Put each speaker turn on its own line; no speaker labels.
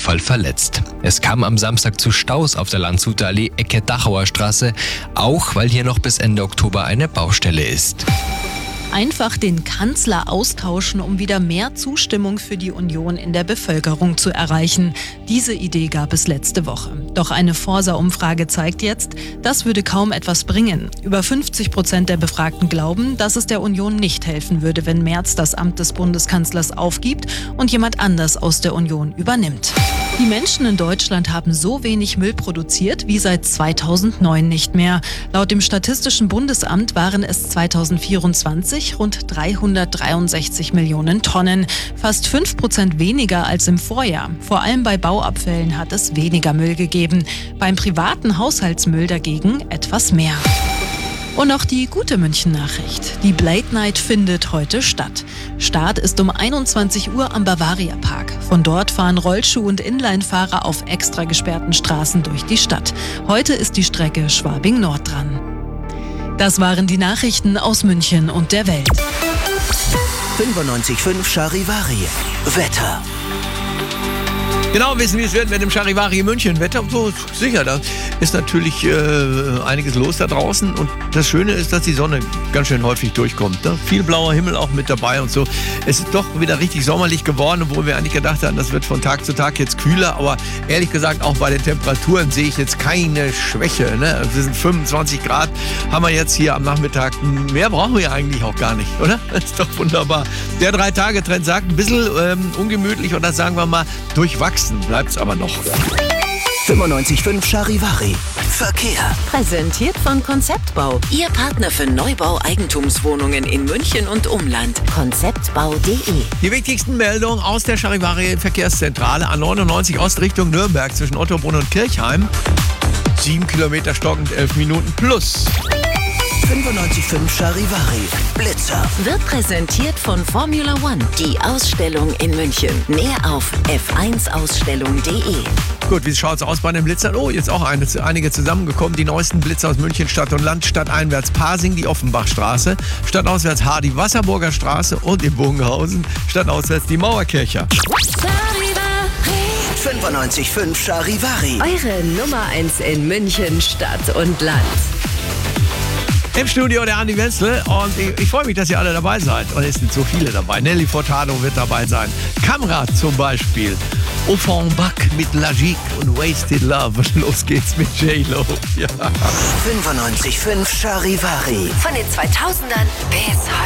Unfall verletzt. Es kam am Samstag zu Staus auf der Landshuter Allee Ecke Dachauer Straße, auch weil hier noch bis Ende Oktober eine Baustelle ist.
Einfach den Kanzler austauschen, um wieder mehr Zustimmung für die Union in der Bevölkerung zu erreichen. Diese Idee gab es letzte Woche. Doch eine Forsa-Umfrage zeigt jetzt, das würde kaum etwas bringen. Über 50% der Befragten glauben, dass es der Union nicht helfen würde, wenn Merz das Amt des Bundeskanzlers aufgibt und jemand anders aus der Union übernimmt. Die Menschen in Deutschland haben so wenig Müll produziert wie seit 2009 nicht mehr. Laut dem Statistischen Bundesamt waren es 2024 rund 363 Millionen Tonnen, fast 5% weniger als im Vorjahr. Vor allem bei Bauabfällen hat es weniger Müll gegeben, beim privaten Haushaltsmüll dagegen etwas mehr. Und noch die gute München-Nachricht. Die Blade Night findet heute statt. Start ist um 21 Uhr am Bavaria Park. Von dort fahren Rollschuh- und Inline-Fahrer auf extra gesperrten Straßen durch die Stadt. Heute ist die Strecke Schwabing-Nord dran. Das waren die Nachrichten aus München und der Welt.
95.5 Charivari. Wetter.
Genau wissen, wie es wird mit dem Charivari München. Wetter, so sicher, da ist natürlich einiges los da draußen. Und das Schöne ist, dass die Sonne ganz schön häufig durchkommt. Ne? Viel blauer Himmel auch mit dabei und so. Es ist doch wieder richtig sommerlich geworden, obwohl wir eigentlich gedacht haben, das wird von Tag zu Tag jetzt kühler. Aber ehrlich gesagt, auch bei den Temperaturen sehe ich jetzt keine Schwäche. Ne? Es sind 25 Grad, haben wir jetzt hier am Nachmittag. Mehr brauchen wir eigentlich auch gar nicht, oder? Das ist doch wunderbar. Der 3-Tage-Trend sagt, ein bisschen ungemütlich oder sagen wir mal durchwachsen. Bleibt's aber noch.
95.5 Charivari. Verkehr.
Präsentiert von Konzeptbau. Ihr Partner für Neubau Eigentumswohnungen in München und Umland. Konzeptbau.de.
Die wichtigsten Meldungen aus der Charivari Verkehrszentrale A99 Ost Richtung Nürnberg zwischen Ottobrunn und Kirchheim. 7 Kilometer stockend, 11 Minuten plus.
95.5 Charivari. Blitzer.
Wird präsentiert von Formula One. Die Ausstellung in München. Mehr auf f1ausstellung.de.
Gut, wie schaut's aus bei den Blitzern? Oh, jetzt auch einige zusammengekommen. Die neuesten Blitzer aus München Stadt und Land. Stadteinwärts Pasing, die Offenbachstraße. Stadtauswärts Haar, die Wasserburger Straße. Und in Bogenhausen stadtauswärts die Mauerkircher.
95.5 Charivari.
Eure Nummer 1 in München, Stadt und Land.
Im Studio der Andi Wenzel und ich freue mich, dass ihr alle dabei seid. Und es sind so viele dabei. Nelly Furtado wird dabei sein. Kamrat zum Beispiel. Offenbach mit Lagique und Wasted Love. Und los geht's mit J-Lo. Ja.
95.5 Charivari.
Von den 2000ern bis heute.